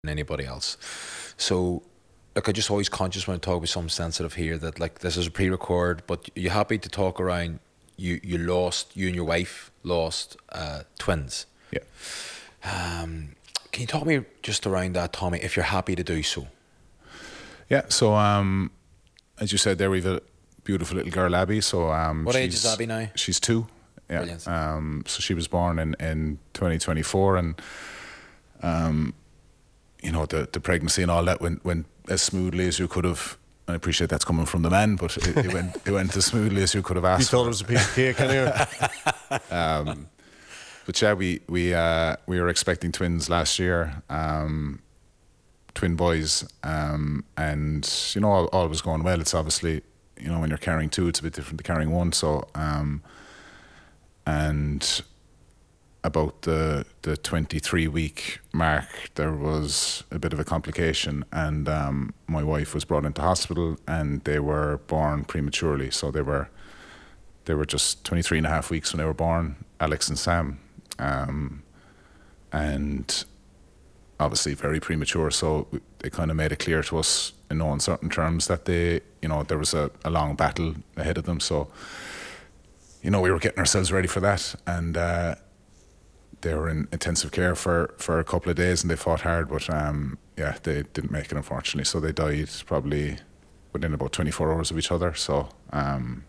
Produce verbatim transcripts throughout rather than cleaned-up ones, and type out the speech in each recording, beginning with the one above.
than anybody else. So, look, I just always conscious when I talk with some sensitive here that like this is a pre-record, but you happy to talk around? You you lost you and your wife lost uh, twins. Yeah. Um, can you talk me just around that, Tommy, if you're happy to do so? Yeah. So, um, as you said, there we've a beautiful little girl, Abby. So, um, What she's, age is Abby now? She's two. Yeah. Brilliant. Um, so she was born in in twenty twenty-four, and um, you know, the the pregnancy and all that went went as smoothly as you could have. I appreciate that's coming from the man, but it, it went it went as smoothly as you could have asked. You thought it was a piece of cake, anyway. um, but yeah, we we uh, we were expecting twins last year, um, twin boys, um, and you know all, all was going well. It's obviously, you know, when you're carrying two, it's a bit different to carrying one. So um, and about the the twenty-three week mark, there was a bit of a complication, and um, my wife was brought into hospital, and they were born prematurely. So they were they were just twenty-three and a half weeks when they were born, Alex and Sam, um, and obviously very premature. So they kind of made it clear to us in no uncertain terms that they, you know, there was a, a long battle ahead of them. So, you know, we were getting ourselves ready for that, and uh, they were in intensive care for, for a couple of days, and they fought hard, but um, yeah, they didn't make it, unfortunately. So they died probably within about twenty-four hours of each other. So um,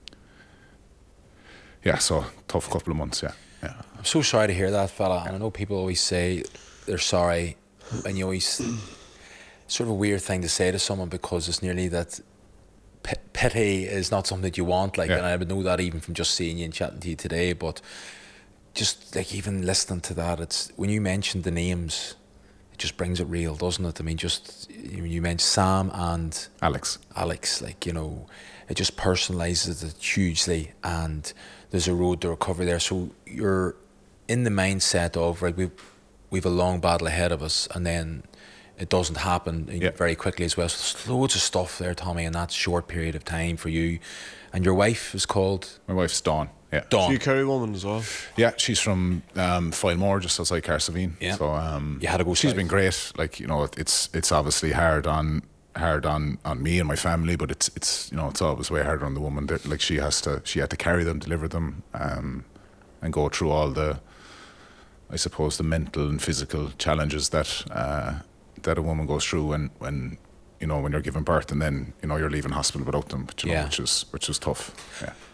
yeah, so tough couple of months. Yeah, yeah. I'm so sorry to hear that, fella. And I know people always say they're sorry, and you always sort of a weird thing to say to someone, because it's nearly that p- pity is not something that you want. Like, Yeah. and I would know that even from just seeing you and chatting to you today. But just like even listening to that, it's when you mentioned the names, it just brings it real, doesn't it? I mean, just you you mentioned Sam and Alex. Alex, like, you know, it just personalises it hugely, and there's a road to recovery there. So you're in the mindset of, right, we've we've a long battle ahead of us, and then it doesn't happen Yeah. very quickly as well. So there's loads of stuff there, Tommy, in that short period of time for you. And your wife is called My wife's Dawn. Yeah. Dawn. So you carry woman as well. Yeah, she's from um, Foylmore, just outside Carsavine. Yeah. So um, You had to go she's south. been great. Like, you know, it's it's obviously hard on hard on, on me and my family, but it's it's you know it's always way harder on the woman. That, like, she has to she had to carry them, deliver them, um, and go through all the, I suppose, the mental and physical challenges that uh, that a woman goes through when when you know when you're giving birth, and then you know you're leaving hospital without them. But, you know, Yeah. which is which is tough. Yeah.